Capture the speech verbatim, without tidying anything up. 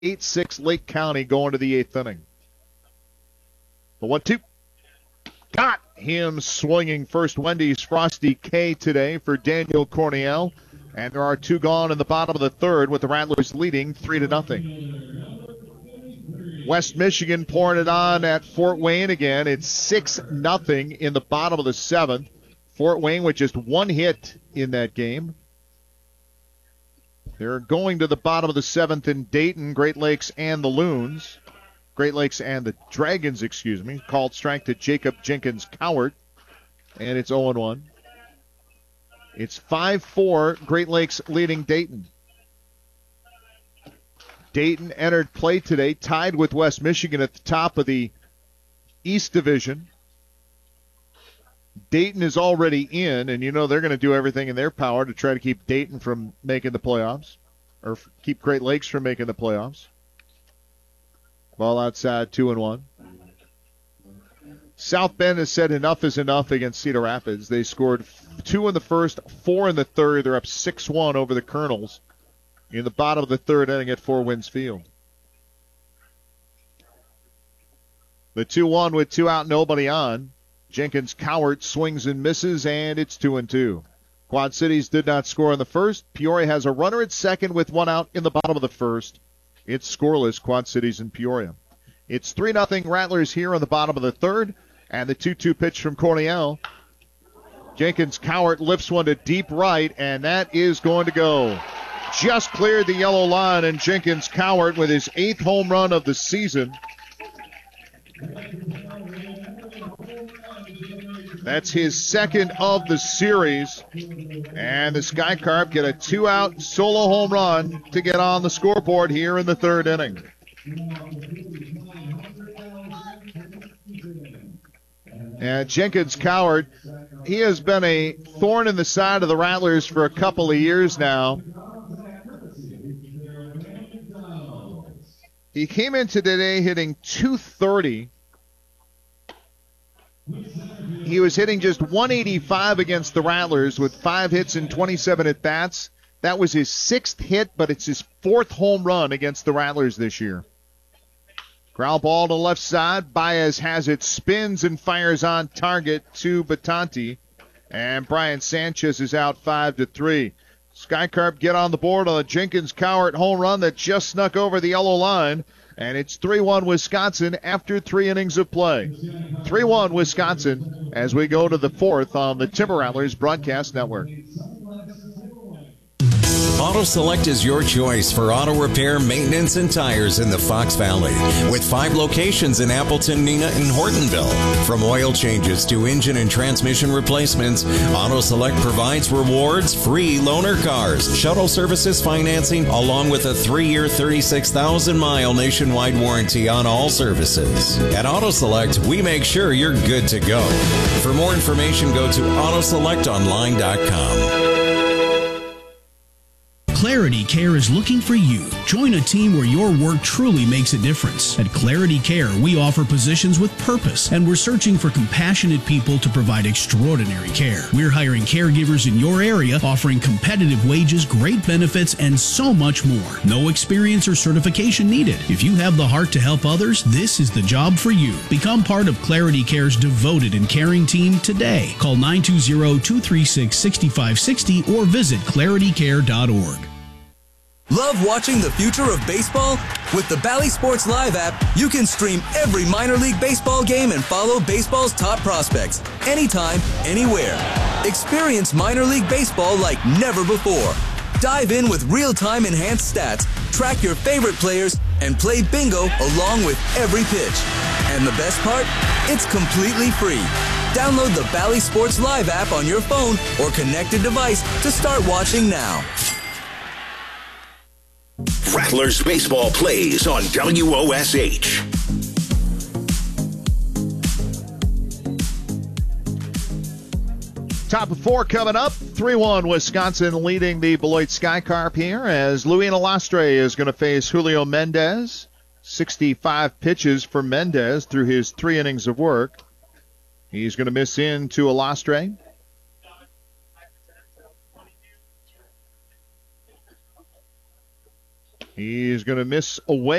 eight six Lake County going to the eighth inning. The one two. Got him swinging first. Wendy's Frosty K today for Daniel Cornell. And there are two gone in the bottom of the third with the Rattlers leading three to nothing. West Michigan pouring it on at Fort Wayne again. It's six nothing in the bottom of the seventh. Fort Wayne with just one hit in that game. They're going to the bottom of the seventh in Dayton, Great Lakes, and the Loons. Great Lakes and the Dragons, excuse me. Called strike to Jacob Jenkins Cowart. And it's oh one. It's five four, Great Lakes leading Dayton. Dayton entered play today, tied with West Michigan at the top of the East Division. Dayton is already in, and you know they're going to do everything in their power to try to keep Dayton from making the playoffs, or keep Great Lakes from making the playoffs. Ball outside, two and one. South Bend has said enough is enough against Cedar Rapids. They scored two in the first, four in the third. They're up six one over the Colonels in the bottom of the third inning at Four Winds Field. The two one with two out, nobody on. Jenkins Cowart swings and misses, and it's two and two. Quad Cities did not score in the first. Peoria has a runner at second with one out in the bottom of the first. It's scoreless, Quad Cities and Peoria. It's three nothing Rattlers here on the bottom of the third, and the two two pitch from Cornell. Jenkins Cowart lifts one to deep right, and that is going to go. Just cleared the yellow line, and Jenkins Cowart with his eighth home run of the season. That's his second of the series. And the Sky Carp get a two-out solo home run to get on the scoreboard here in the third inning. And Jenkins Cowart, he has been a thorn in the side of the Rattlers for a couple of years now. He came into today hitting two thirty. He was hitting just one eighty-five against the Rattlers with five hits and twenty-seven at-bats. That was his sixth hit, but it's his fourth home run against the Rattlers this year. Ground ball to the left side. Baez has it, spins and fires on target to Batanti. And Brian Sanchez is out five to three. Sky Carp get on the board on a Jenkins Cowart home run that just snuck over the yellow line. And it's three one Wisconsin after three innings of play. three one Wisconsin as we go to the fourth on the Timber Rattlers Broadcast Network. Auto Select is your choice for auto repair, maintenance, and tires in the Fox Valley. With five locations in Appleton, Neenah, and Hortonville. From oil changes to engine and transmission replacements, Auto Select provides rewards, free loaner cars, shuttle services financing, along with a three-year, thirty-six thousand mile nationwide warranty on all services. At Auto Select, we make sure you're good to go. For more information, go to auto select online dot com. Clarity Care is looking for you. Join a team where your work truly makes a difference. At Clarity Care, we offer positions with purpose, and we're searching for compassionate people to provide extraordinary care. We're hiring caregivers in your area, offering competitive wages, great benefits, and so much more. No experience or certification needed. If you have the heart to help others, this is the job for you. Become part of Clarity Care's devoted and caring team today. Call nine two zero, two three six, six five six zero or visit clarity care dot org. Love watching the future of baseball? With the Bally Sports Live app, you can stream every minor league baseball game and follow baseball's top prospects anytime, anywhere. Experience minor league baseball like never before. Dive in with real-time enhanced stats, track your favorite players, and play bingo along with every pitch. And the best part? It's completely free. Download the Bally Sports Live app on your phone or connected device to start watching now. Rattlers baseball plays on W O S H. Top of four coming up. three one Wisconsin leading the Beloit Sky Carp here as Luis Alastre is going to face Julio Mendez. sixty-five pitches for Mendez through his three innings of work. He's going to miss in to Alastre. He's going to miss away.